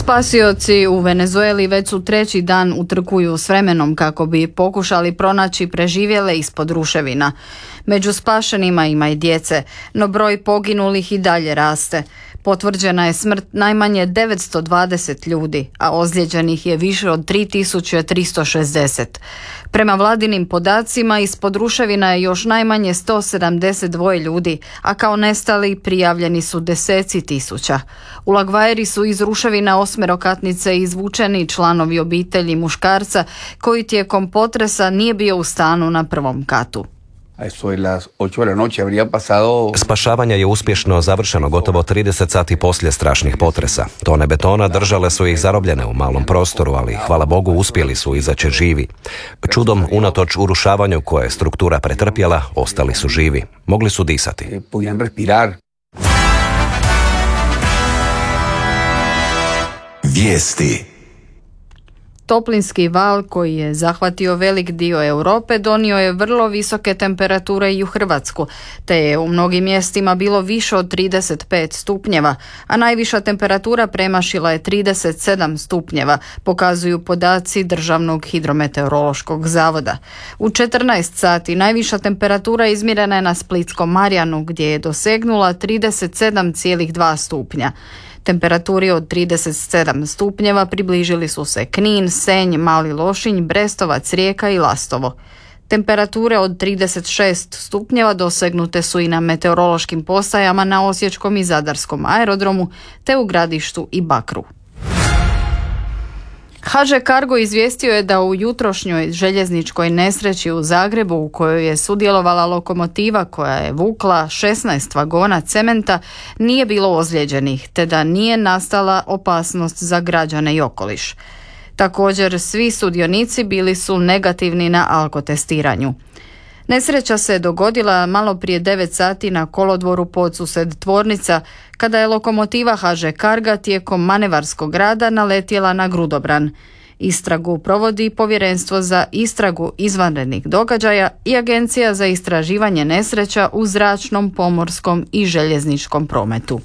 Spasioci u Venezueli već su treći dan utrkuju s vremenom kako bi pokušali pronaći preživjele ispod ruševina. Među spašenima ima i djece, no broj poginulih i dalje raste. Potvrđena je smrt najmanje 920 ljudi, a ozlijeđenih je više od 3360. Prema vladinim podacima, ispod ruševina je još najmanje 172 ljudi, a kao nestali prijavljeni su deseci tisuća. U La Guairi su iz ruševina osmerokatnice izvučeni članovi obitelji muškarca koji tijekom potresa nije bio u stanu na prvom katu. Spašavanje je uspješno završeno gotovo 30 sati poslije strašnih potresa. Tone betona držale su ih zarobljene u malom prostoru, ali hvala Bogu uspjeli su izaći živi. Čudom, unatoč urušavanju koje je struktura pretrpjela, ostali su živi. Mogli su disati. Vijesti. Toplinski val koji je zahvatio velik dio Europe donio je vrlo visoke temperature i u Hrvatsku, te je u mnogim mjestima bilo više od 35 stupnjeva, a najviša temperatura premašila je 37 stupnjeva, pokazuju podaci Državnog hidrometeorološkog zavoda. U 14 sati najviša temperatura izmjerena je na Splitskom Marjanu gdje je dosegnula 37,2 stupnja. Temperaturi od 37 stupnjeva približili su se Knin, Senj, Mali Lošinj, Brestovac, Rijeka i Lastovo. Temperature od 36 stupnjeva dosegnute su i na meteorološkim postajama na Osječkom i Zadarskom aerodromu te u Gradištu i Bakru. HŽ Cargo izvijestio je da u jutrošnjoj željezničkoj nesreći u Zagrebu u kojoj je sudjelovala lokomotiva koja je vukla 16 vagona cementa nije bilo ozlijeđenih, te da nije nastala opasnost za građane i okoliš. Također, svi sudionici bili su negativni na alkotestiranju. Nesreća se dogodila malo prije 9 sati na kolodvoru Podsused tvornica, kada je lokomotiva HŽ Carga tijekom manevarskog rada naletjela na grudobran. Istragu provodi Povjerenstvo za istragu izvanrednih događaja i Agencija za istraživanje nesreća u zračnom, pomorskom i željezničkom prometu.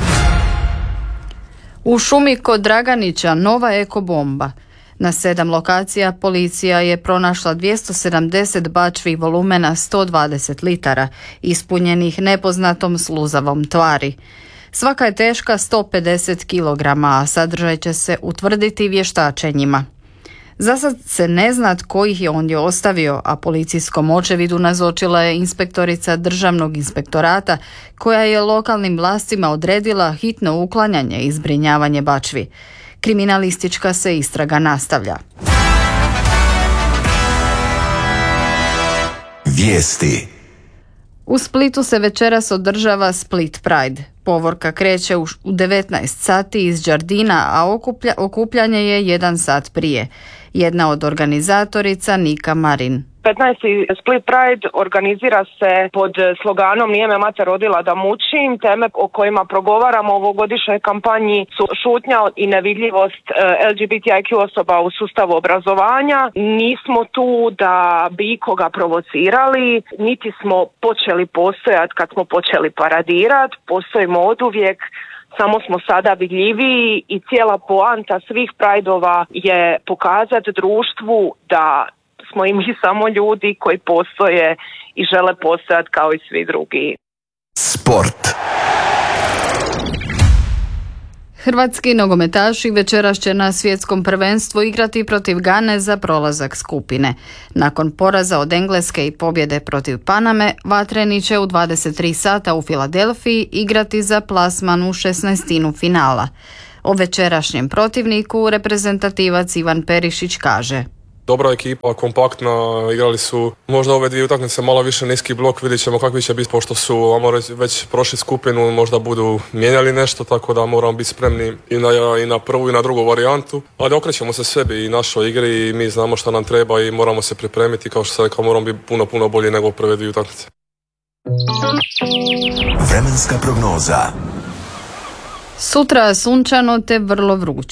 U šumi kod Draganića nova ekobomba. Na 7 lokacija policija je pronašla 270 bačvi volumena 120 litara, ispunjenih nepoznatom sluzavom tvari. Svaka je teška 150 kg, a sadržaj će se utvrditi vještačenjima. Zasad se ne zna tko ih je ondje ostavio, a policijskom očevidu nazočila je inspektorica Državnog inspektorata koja je lokalnim vlastima odredila hitno uklanjanje i zbrinjavanje bačvi. Kriminalistička se istraga nastavlja. Vijesti. U Splitu se večeras održava Split Pride. Povorka kreće u 19 sati iz Đardina, a okupljanje je 1 sat prije. Jedna od organizatorica Nika Marin. 15. Split Pride organizira se pod sloganom Nije me mater rodila da mučim. Teme o kojima progovaramo u ovogodišnjoj kampanji su šutnja i nevidljivost LGBTIQ osoba u sustavu obrazovanja. Nismo tu da bi ikoga provocirali, niti smo počeli postojati kad smo počeli paradirati. Postojimo oduvijek, samo smo sada vidljiviji i cijela poanta svih Prideova je pokazati društvu da smo i mi samo ljudi koji postoje i žele postojati kao i svi drugi. Sport. Hrvatski nogometaši večeras će na svjetskom prvenstvu igrati protiv Gane za prolazak skupine. Nakon poraza od Engleske i pobjede protiv Paname, vatreni će u 23 sata u Filadelfiji igrati za plasman u 16. finala. O večerašnjem protivniku reprezentativac Ivan Perišić kaže: Dobra ekipa, kompaktna, igrali su možda ove dvije utakmice malo više niski blok, vidjet ćemo kakvi će biti pošto su već prošli skupinu, možda budu mijenjali nešto, tako da moramo biti spremni i na prvu i na drugu varijantu, ali okrećemo se sebi i našoj igri i mi znamo što nam treba i moramo se pripremiti, kao što sam rekao, moramo biti puno bolji nego prve dvije utakmice. Vremenska prognoza. Sutra sunčano te vrlo vruće.